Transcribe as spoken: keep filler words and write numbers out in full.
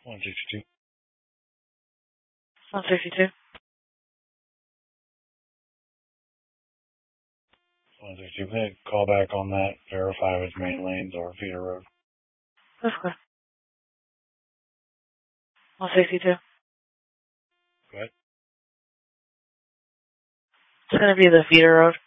one sixty-two. one sixty-two. one sixty-two. Hey, call back on that. Verify if it's main lanes or feeder road. Okay. one sixty-two. Go ahead. It's going to be the feeder road.